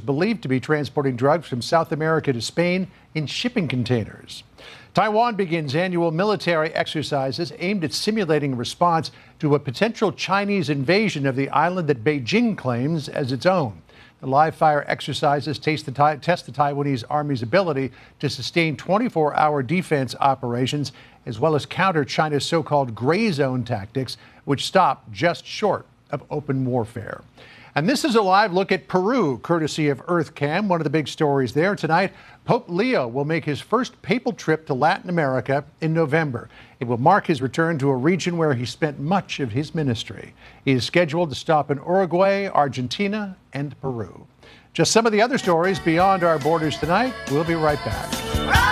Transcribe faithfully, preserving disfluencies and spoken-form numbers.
believed to be transporting drugs from South America to Spain in shipping containers. Taiwan begins annual military exercises aimed at simulating a response to a potential Chinese invasion of the island that Beijing claims as its own. The live-fire exercises test the, test the Taiwanese Army's ability to sustain twenty-four hour defense operations, as well as counter China's so-called gray zone tactics, which stop just short of open warfare. And this is a live look at Peru, courtesy of EarthCam. One of the big stories there tonight, Pope Leo will make his first papal trip to Latin America in November. It will mark his return to a region where he spent much of his ministry. He is scheduled to stop in Uruguay, Argentina, and Peru. Just some of the other stories beyond our borders tonight. We'll be right back.